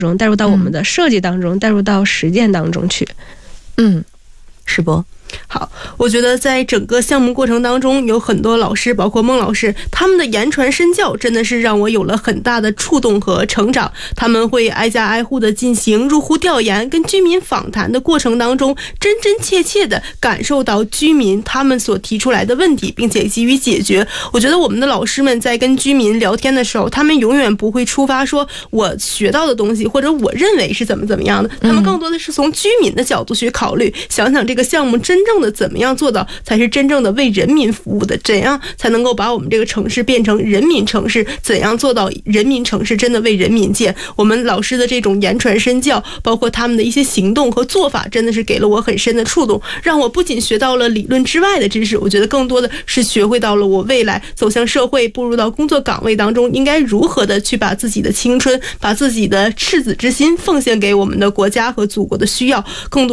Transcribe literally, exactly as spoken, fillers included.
中，带入到我们的设计当中，带入到实践当中去。 嗯，世博。 好，我觉得在整个项目过程当中，有很多老师，包括孟老师，他们的言传身教真的是让我有了很大的触动和成长。他们会挨家挨户的进行入户调研，跟居民访谈的过程当中，真真切切的感受到居民他们所提出来的问题，并且给予解决。我觉得我们的老师们在跟居民聊天的时候，他们永远不会出发说我学到的东西或者我认为是怎么怎么样的，他们更多的是从居民的角度去考虑，想想这个项目真正的怎么样做到才是真正的为人民服务的，怎样才能够把我们这个城市变成人民城市，怎样做到人民城市真的为人民建。我们老师的这种言传身教，包括他们的一些行动和做法，真的是给了我很深的触动，让我不仅学到了理论之外的知识，我觉得更多的是学会到了我未来走向社会，步入到工作岗位当中，应该如何的去把自己的青春，把自己的赤子之心奉献给我们的国家和祖国的需要，更多